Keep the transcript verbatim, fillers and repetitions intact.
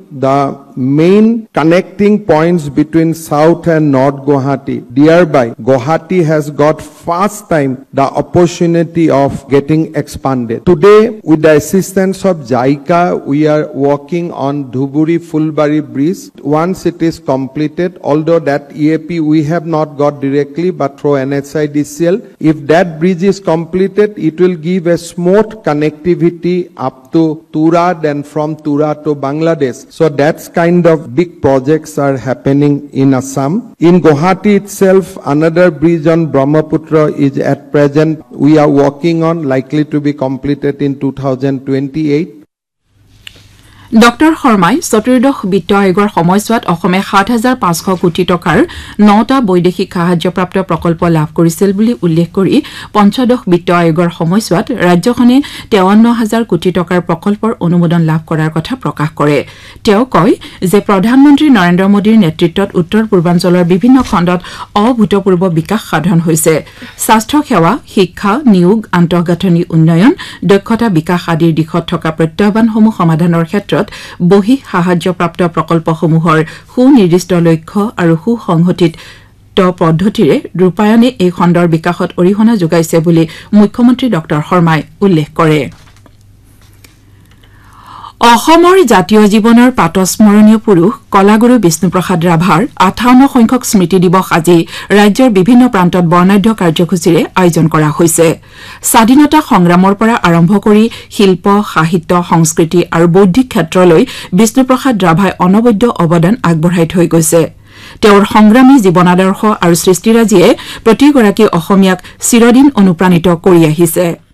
the main connecting points between South and North Guwahati. Thereby, Guwahati has got first time the opportunity of getting expanded. Today, with the assistance of JICA, we are working on Dhuburi Fulbari Bridge. Once it is completed, although that E A P we have not got directly, but through N H I D C L, if that bridge is completed, it will give a smooth connectivity up to Turad and from Turad to Bangladesh. So that's kind of big projects are happening in Assam. In Guwahati itself, another bridge on Brahmaputra is at present we are working on, likely to be completed in two thousand twenty-eight. Doctor শৰ্মাই চতুৰ্দশ বিত্ত আয়োগৰ সময়ছোৱাত অসমে সাত হাজাৰ পাঁচশ কোটি টকাৰ নটা বৈদেশিক সাহায্যপ্ৰাপ্ত প্ৰকল্প লাভ কৰিছিল বুলি উল্লেখ কৰি পঞ্চদশ বিত্ত আয়োগৰ সময়ছোৱাত ৰাজ্যখনে তেৱন্ন হাজাৰ কোটি টকাৰ প্ৰকল্পৰ অনুমোদন লাভ কৰাৰ কথা প্ৰকাশ কৰে। তেওঁ কয় যে প্ৰধানমন্ত্ৰী নৰেন্দ্ৰ মোদীৰ নেতৃত্বত উত্তৰ পূৰ্বাঞ্চলৰ বিভিন্ন খণ্ডত অভূতপূৰ্ব বিকাশ সাধন হৈছে। স্বাস্থ্য সেৱা, শিক্ষা, নিয়োগ, আন্তঃগাঁথনি উন্নয়ন, দক্ষতা বিকাশ আদিৰ দিশত থকা প্ৰত্যাহ্বানসমূহ সমাধানৰ ক্ষেত্ৰত বহি সাহায্যপ্ৰাপ্ত প্ৰকল্পসমূহৰ সুনিৰ্দিষ্ট লক্ষ্য আৰু সুসংগঠিত পদ্ধতিৰে ৰূপায়ণে এই খণ্ডৰ বিকাশত অৰিহণা যোগাইছে বুলি মুখ্যমন্ত্ৰী ডক্টৰ শৰ্মাই উল্লেখ কৰে। অসমৰ জাতীয় জীৱনৰ পাতস্মৰণীয় পুৰুষ কলাগুৰু বিষ্ণুপ্ৰসাদ ৰাভাৰ আঠাৱন্ন সংখ্যক স্মৃতি দিৱস আজি ৰাজ্যৰ বিভিন্ন প্ৰান্তত বৰ্ণাঢ্য কাৰ্যসূচীৰে আয়োজন কৰা হৈছে। স্বাধীনতা সংগ্ৰামৰ পৰা আৰম্ভ কৰি শিল্প, সাহিত্য, সংস্কৃতি আৰু বৌদ্ধিক ক্ষেত্ৰলৈ বিষ্ণুপ্ৰসাদ ৰাভাই অনবদ্য অৱদান আগবঢ়াই থৈ গৈছে। তেওঁৰ সংগ্ৰামী জীৱনাদৰ্শ আৰু সৃষ্টিৰাজিয়ে প্ৰতিগৰাকী অসমীয়াক চিৰদিন অনুপ্ৰাণিত কৰি আহিছে।